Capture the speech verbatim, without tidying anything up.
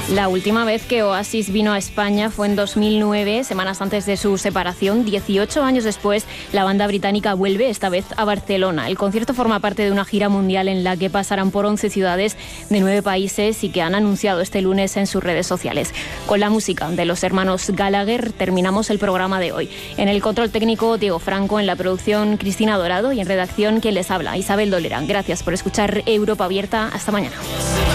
La última vez que Oasis vino a España fue en dos mil nueve, semanas antes de su separación. dieciocho años después, la banda británica vuelve, esta vez a Barcelona. El concierto forma parte de una gira mundial en la que pasarán por once ciudades de nueve países y que han anunciado este lunes en sus redes sociales. Con la música de los hermanos Gallagher terminamos el programa de hoy. En el control técnico, Diego Franco, en la producción, Cristina Dorado, y en redacción, quien les habla, Isabel Dolera. Gracias por escuchar Europa Abierta. Hasta mañana.